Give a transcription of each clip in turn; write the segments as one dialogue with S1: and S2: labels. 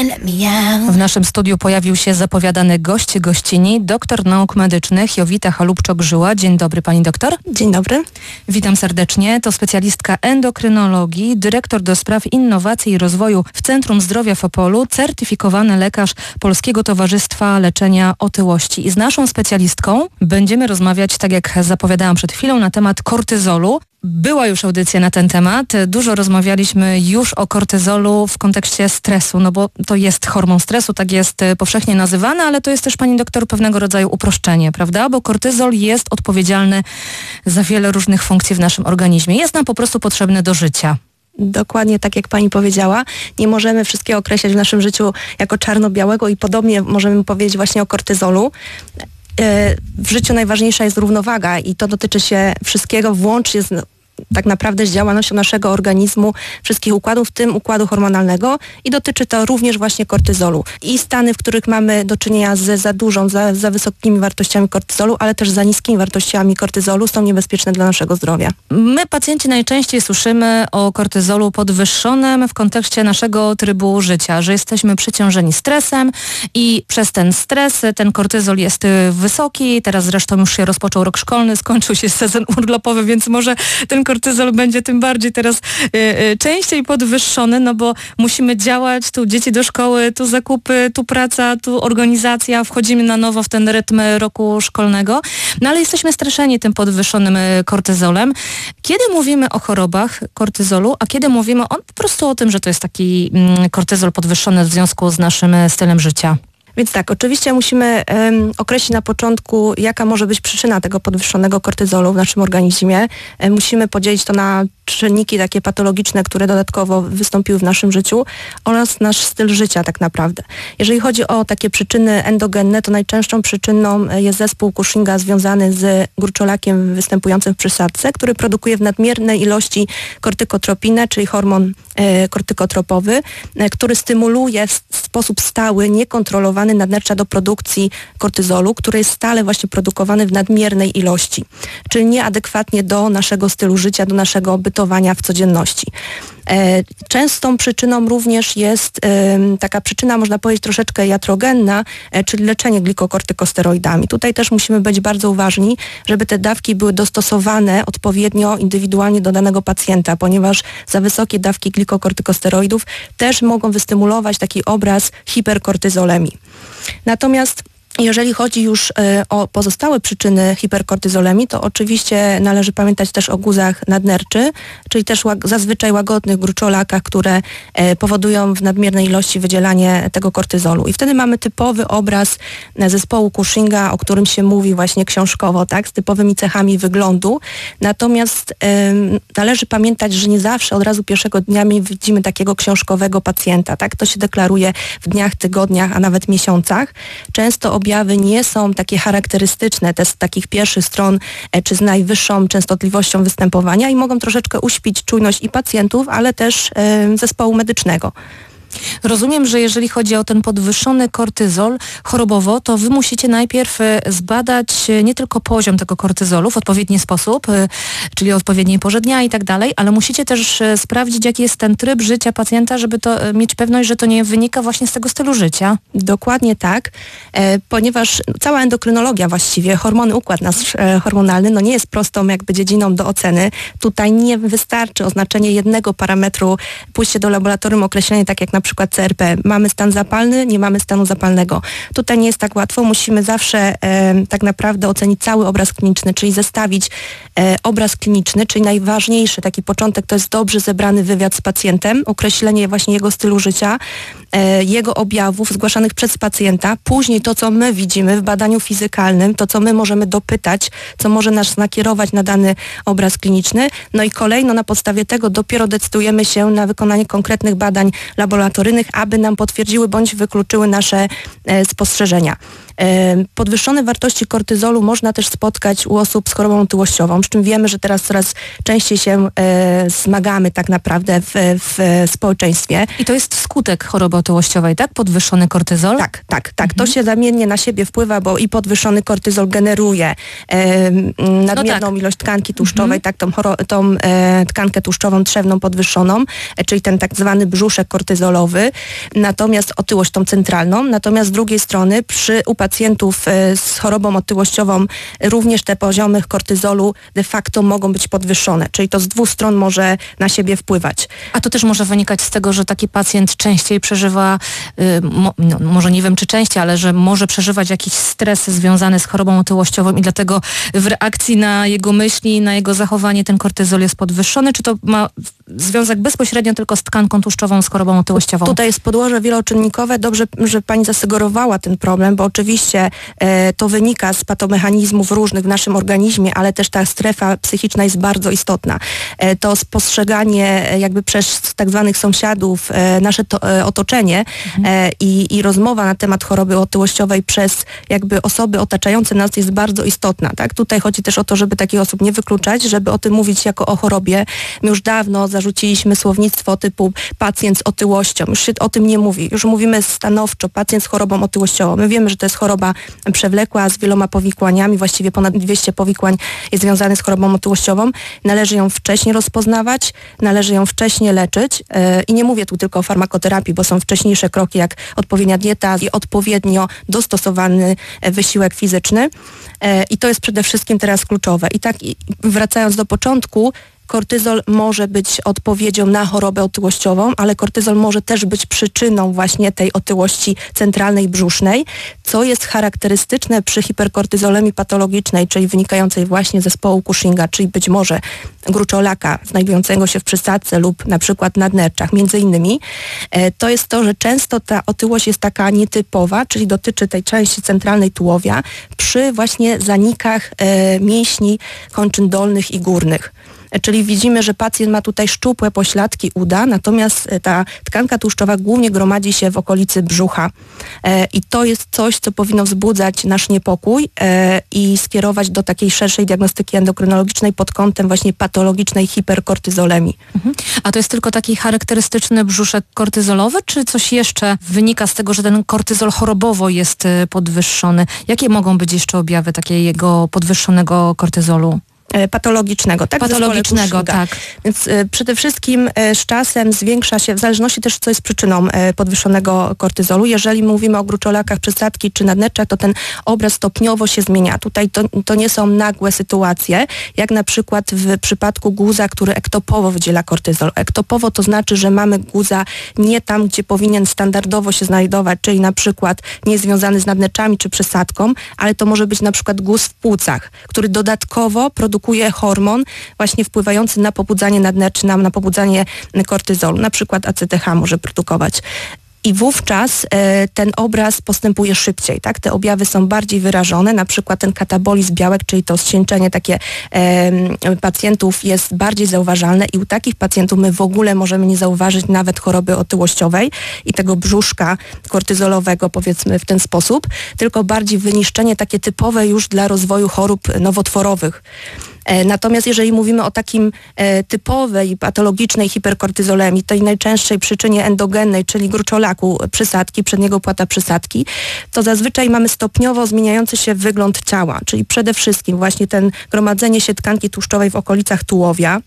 S1: W naszym studiu pojawił się zapowiadany gość gościni, doktor nauk medycznych Jowita Halubczok-Żyła. Dzień dobry, pani doktor.
S2: Dzień dobry.
S1: Witam serdecznie. To specjalistka endokrynologii, dyrektor do spraw innowacji i rozwoju w Centrum Zdrowia w Opolu, certyfikowany lekarz Polskiego Towarzystwa Leczenia Otyłości. I z naszą specjalistką będziemy rozmawiać, tak jak zapowiadałam przed chwilą, na temat kortyzolu. Była już audycja na ten temat. Dużo rozmawialiśmy już o kortyzolu w kontekście stresu, no bo to jest hormon stresu, tak jest powszechnie nazywany, ale to jest też, pani doktor, pewnego rodzaju uproszczenie, prawda? Bo kortyzol jest odpowiedzialny za wiele różnych funkcji w naszym organizmie. Jest nam po prostu potrzebny do życia.
S2: Dokładnie tak jak pani powiedziała. Nie możemy wszystkiego określać w naszym życiu jako czarno-białego i podobnie możemy powiedzieć właśnie o kortyzolu. W życiu najważniejsza jest równowaga i to dotyczy się wszystkiego, włącznie tak naprawdę z działalnością naszego organizmu, wszystkich układów, w tym układu hormonalnego, i dotyczy to również właśnie kortyzolu. I stany, w których mamy do czynienia z za dużą, za wysokimi wartościami kortyzolu, ale też za niskimi wartościami kortyzolu, są niebezpieczne dla naszego zdrowia.
S1: My, pacjenci, najczęściej słyszymy o kortyzolu podwyższonym w kontekście naszego trybu życia, że jesteśmy przeciążeni stresem i przez ten stres ten kortyzol jest wysoki. Teraz zresztą już się rozpoczął rok szkolny, skończył się sezon urlopowy, więc może ten kortyzol będzie tym bardziej teraz częściej podwyższony, no bo musimy działać, tu dzieci do szkoły, tu zakupy, tu praca, tu organizacja, wchodzimy na nowo w ten rytm roku szkolnego, no ale jesteśmy straszeni tym podwyższonym kortyzolem. Kiedy mówimy o chorobach kortyzolu, a kiedy mówimy po prostu o tym, że to jest taki kortyzol podwyższony w związku z naszym stylem życia?
S2: Więc tak, oczywiście musimy określić na początku, jaka może być przyczyna tego podwyższonego kortyzolu w naszym organizmie. Musimy podzielić to na czynniki takie patologiczne, które dodatkowo wystąpiły w naszym życiu, oraz nasz styl życia tak naprawdę. Jeżeli chodzi o takie przyczyny endogenne, to najczęstszą przyczyną jest zespół Cushinga związany z gruczolakiem występującym w przysadce, który produkuje w nadmiernej ilości kortykotropinę, czyli hormon kortykotropowy, który stymuluje w sposób stały, niekontrolowany nadnercza do produkcji kortyzolu, który jest stale właśnie produkowany w nadmiernej ilości, czyli nieadekwatnie do naszego stylu życia, do naszego bytowania w codzienności. Częstą przyczyną również jest taka przyczyna, można powiedzieć, troszeczkę iatrogenna, czyli leczenie glikokortykosteroidami. Tutaj też musimy być bardzo uważni, żeby te dawki były dostosowane odpowiednio, indywidualnie do danego pacjenta, ponieważ za wysokie dawki glikokortykosteroidów też mogą wystymulować taki obraz hiperkortyzolemii. Natomiast jeżeli chodzi już o pozostałe przyczyny hiperkortyzolemii, to oczywiście należy pamiętać też o guzach nadnerczy, czyli też zazwyczaj łagodnych gruczolakach, które powodują w nadmiernej ilości wydzielanie tego kortyzolu. I wtedy mamy typowy obraz zespołu Cushinga, o którym się mówi właśnie książkowo, tak, z typowymi cechami wyglądu. Natomiast należy pamiętać, że nie zawsze od razu pierwszego dnia widzimy takiego książkowego pacjenta, tak? To się deklaruje w dniach, tygodniach, a nawet miesiącach. Często objawy nie są takie charakterystyczne z takich pierwszych stron, czy z najwyższą częstotliwością występowania i mogą troszeczkę uśpić czujność i pacjentów, ale też zespołu medycznego.
S1: Rozumiem, że jeżeli chodzi o ten podwyższony kortyzol chorobowo, to wy musicie najpierw zbadać nie tylko poziom tego kortyzolu w odpowiedni sposób, czyli o odpowiedniej porze dnia i tak dalej, ale musicie też sprawdzić, jaki jest ten tryb życia pacjenta, żeby to mieć pewność, że to nie wynika właśnie z tego stylu życia.
S2: Dokładnie tak, ponieważ cała endokrynologia właściwie, hormony, układ nasz hormonalny, no nie jest prostą jakby dziedziną do oceny. Tutaj nie wystarczy oznaczenie jednego parametru, pójście do laboratorium, określenie tak jak na przykład CRP. Mamy stan zapalny, nie mamy stanu zapalnego. Tutaj nie jest tak łatwo. Musimy zawsze tak naprawdę ocenić cały obraz kliniczny, czyli zestawić obraz kliniczny, czyli najważniejszy taki początek to jest dobrze zebrany wywiad z pacjentem, określenie właśnie jego stylu życia, jego objawów zgłaszanych przez pacjenta, później to, co my widzimy w badaniu fizykalnym, to, co my możemy dopytać, co może nas nakierować na dany obraz kliniczny, no i kolejno na podstawie tego dopiero decydujemy się na wykonanie konkretnych badań laboratoryjnych, aby nam potwierdziły bądź wykluczyły nasze spostrzeżenia. Podwyższone wartości kortyzolu można też spotkać u osób z chorobą otyłościową, z czym wiemy, że teraz coraz częściej się zmagamy tak naprawdę w społeczeństwie.
S1: I to jest skutek choroby otyłościowej, tak? Podwyższony kortyzol?
S2: Tak. To się zamiennie na siebie wpływa, bo i podwyższony kortyzol generuje nadmierną ilość tkanki tłuszczowej, tak, tą tkankę tłuszczową trzewną podwyższoną, czyli ten tak zwany brzuszek kortyzolowy, natomiast otyłość tą centralną, natomiast z drugiej strony u pacjentów z chorobą otyłościową również te poziomy kortyzolu de facto mogą być podwyższone, czyli to z dwóch stron może na siebie wpływać.
S1: A to też może wynikać z tego, że taki pacjent częściej przeżywa, może nie wiem czy częściej, ale że może przeżywać jakiś stres związany z chorobą otyłościową i dlatego w reakcji na jego myśli, na jego zachowanie ten kortyzol jest podwyższony, czy to ma związek bezpośrednio tylko z tkanką tłuszczową, z chorobą otyłościową?
S2: Tutaj jest podłoże wieloczynnikowe. Dobrze, że pani zasugerowała ten problem, bo oczywiście to wynika z patomechanizmów różnych w naszym organizmie, ale też ta strefa psychiczna jest bardzo istotna. To spostrzeganie jakby przez tak zwanych sąsiadów, nasze otoczenie i rozmowa na temat choroby otyłościowej przez jakby osoby otaczające nas jest bardzo istotna. Tak? Tutaj chodzi też o to, żeby takich osób nie wykluczać, żeby o tym mówić jako o chorobie. My już dawno zarzuciliśmy słownictwo typu pacjent z otyłością. Już się o tym nie mówi. Już mówimy stanowczo pacjent z chorobą otyłościową. My wiemy, że to jest choroba przewlekła z wieloma powikłaniami. Właściwie ponad 200 powikłań jest związanych z chorobą otyłościową. Należy ją wcześniej rozpoznawać, należy ją wcześniej leczyć. I nie mówię tu tylko o farmakoterapii, bo są wcześniejsze kroki jak odpowiednia dieta i odpowiednio dostosowany wysiłek fizyczny. I to jest przede wszystkim teraz kluczowe. I tak wracając do początku, kortyzol może być odpowiedzią na chorobę otyłościową, ale kortyzol może też być przyczyną właśnie tej otyłości centralnej brzusznej, co jest charakterystyczne przy hiperkortyzolemii patologicznej, czyli wynikającej właśnie z zespołu Cushinga, czyli być może gruczolaka znajdującego się w przysadce lub na przykład nadnerczach między innymi. To jest to, że często ta otyłość jest taka nietypowa, czyli dotyczy tej części centralnej tułowia przy właśnie zanikach mięśni kończyn dolnych i górnych. Czyli widzimy, że pacjent ma tutaj szczupłe pośladki uda, natomiast ta tkanka tłuszczowa głównie gromadzi się w okolicy brzucha. I to jest coś, co powinno wzbudzać nasz niepokój i skierować do takiej szerszej diagnostyki endokrynologicznej pod kątem właśnie patologicznej hiperkortyzolemii.
S1: A to jest tylko taki charakterystyczny brzuszek kortyzolowy, czy coś jeszcze wynika z tego, że ten kortyzol chorobowo jest podwyższony? Jakie mogą być jeszcze objawy takiego podwyższonego kortyzolu?
S2: Patologicznego, tak?
S1: Patologicznego, tak.
S2: Więc przede wszystkim z czasem zwiększa się, w zależności też co jest przyczyną podwyższonego kortyzolu. Jeżeli mówimy o gruczolakach, przysadki czy nadnerczach, to ten obraz stopniowo się zmienia. Tutaj to nie są nagłe sytuacje, jak na przykład w przypadku guza, który ektopowo wydziela kortyzol. Ektopowo to znaczy, że mamy guza nie tam, gdzie powinien standardowo się znajdować, czyli na przykład nie związany z nadnerczami czy przysadką, ale to może być na przykład guz w płucach, który dodatkowo produkuje hormon właśnie wpływający na pobudzanie nadnerczy, na pobudzanie kortyzolu. Na przykład ACTH może produkować. I wówczas ten obraz postępuje szybciej, tak? Te objawy są bardziej wyrażone, na przykład ten katabolizm białek, czyli to zcieńczenie takie pacjentów jest bardziej zauważalne i u takich pacjentów my w ogóle możemy nie zauważyć nawet choroby otyłościowej i tego brzuszka kortyzolowego, powiedzmy w ten sposób, tylko bardziej wyniszczenie takie typowe już dla rozwoju chorób nowotworowych. Natomiast jeżeli mówimy o takim typowej, patologicznej hiperkortyzolemii, tej najczęstszej przyczynie endogennej, czyli gruczolaku przysadki, przedniego płata przysadki, to zazwyczaj mamy stopniowo zmieniający się wygląd ciała, czyli przede wszystkim właśnie ten gromadzenie się tkanki tłuszczowej w okolicach tułowia,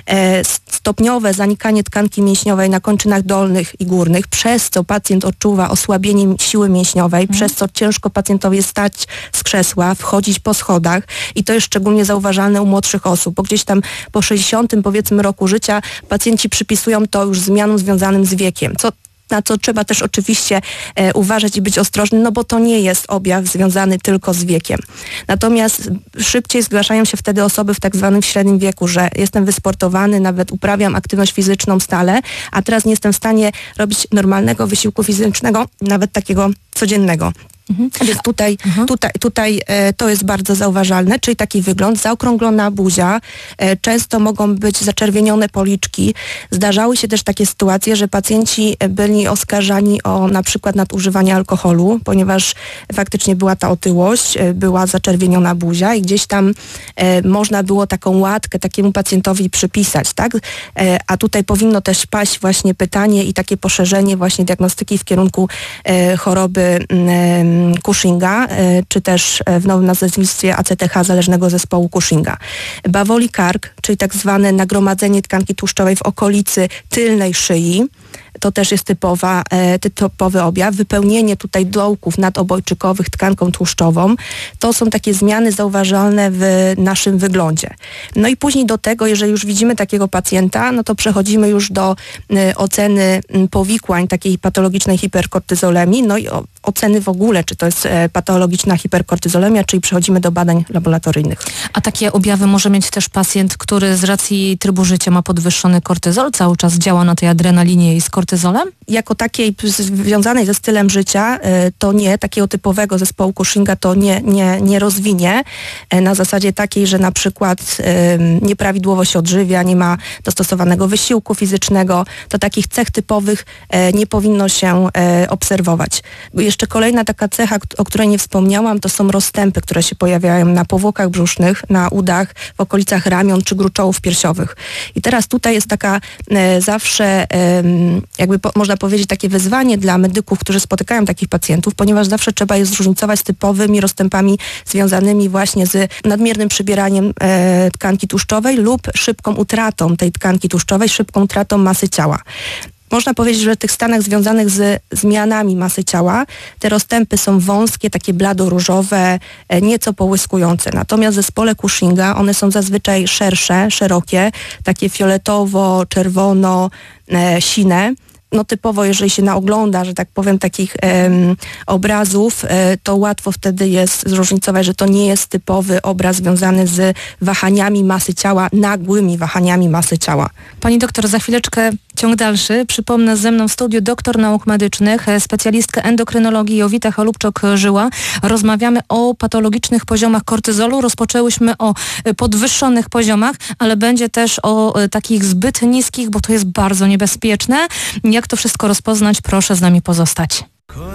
S2: stopniowe zanikanie tkanki mięśniowej na kończynach dolnych i górnych, przez co pacjent odczuwa osłabienie siły mięśniowej, przez co ciężko pacjentowi jest stać z krzesła, wchodzić po schodach i to jest szczególnie zauważalne u młodszych osób, bo gdzieś tam po 60 powiedzmy roku życia pacjenci przypisują to już zmianom związanym z wiekiem, na co trzeba też oczywiście uważać i być ostrożny, no bo to nie jest objaw związany tylko z wiekiem. Natomiast szybciej zgłaszają się wtedy osoby w tak zwanym średnim wieku, że jestem wysportowany, nawet uprawiam aktywność fizyczną stale, a teraz nie jestem w stanie robić normalnego wysiłku fizycznego, nawet takiego codziennego. Więc tutaj to jest bardzo zauważalne, czyli taki wygląd, zaokrąglona buzia, często mogą być zaczerwienione policzki. Zdarzały się też takie sytuacje, że pacjenci byli oskarżani o na przykład nadużywanie alkoholu, ponieważ faktycznie była ta otyłość, była zaczerwieniona buzia i gdzieś tam można było taką łatkę takiemu pacjentowi przypisać, tak? A tutaj powinno też paść właśnie pytanie i takie poszerzenie właśnie diagnostyki w kierunku choroby Cushinga, czy też w nowym nazewnictwie ACTH zależnego zespołu Cushinga. Bawoli kark, czyli tak zwane nagromadzenie tkanki tłuszczowej w okolicy tylnej szyi, to też jest typowy objaw. Wypełnienie tutaj dołków nadobojczykowych tkanką tłuszczową. To są takie zmiany zauważalne w naszym wyglądzie. No i później do tego, jeżeli już widzimy takiego pacjenta, no to przechodzimy już do oceny powikłań takiej patologicznej hiperkortyzolemii, no i oceny w ogóle, czy to jest patologiczna hiperkortyzolemia, czyli przechodzimy do badań laboratoryjnych.
S1: A takie objawy może mieć też pacjent, który z racji trybu życia ma podwyższony kortyzol, cały czas działa na tej adrenalinie i z kortyzolem?
S2: Jako takiej związanej ze stylem życia, to nie, takiego typowego zespołu Cushinga to nie rozwinie na zasadzie takiej, że na przykład nieprawidłowo się odżywia, nie ma dostosowanego wysiłku fizycznego, to takich cech typowych nie powinno się obserwować. Jeszcze kolejna taka cecha, o której nie wspomniałam, to są rozstępy, które się pojawiają na powłokach brzusznych, na udach, w okolicach ramion czy gruczołów piersiowych. I teraz tutaj jest taka zawsze, jakby można powiedzieć, takie wyzwanie dla medyków, którzy spotykają takich pacjentów, ponieważ zawsze trzeba je zróżnicować z typowymi rozstępami związanymi właśnie z nadmiernym przybieraniem tkanki tłuszczowej lub szybką utratą tej tkanki tłuszczowej, szybką utratą masy ciała. Można powiedzieć, że w tych stanach związanych z zmianami masy ciała te rozstępy są wąskie, takie blado-różowe, nieco połyskujące. Natomiast w zespole Cushinga one są zazwyczaj szersze, szerokie, takie fioletowo, czerwono, sine. No typowo, jeżeli się naogląda, że tak powiem, takich obrazów, to łatwo wtedy jest zróżnicować, że to nie jest typowy obraz związany z wahaniami masy ciała, nagłymi wahaniami masy ciała.
S1: Pani doktor, za chwileczkę ciąg dalszy. Przypomnę, ze mną w studiu doktor nauk medycznych, specjalistka endokrynologii Jowita Chalupczok-Żyła. Rozmawiamy o patologicznych poziomach kortyzolu. Rozpoczęłyśmy o podwyższonych poziomach, ale będzie też o takich zbyt niskich, bo to jest bardzo niebezpieczne. Jak to wszystko rozpoznać? Proszę z nami pozostać.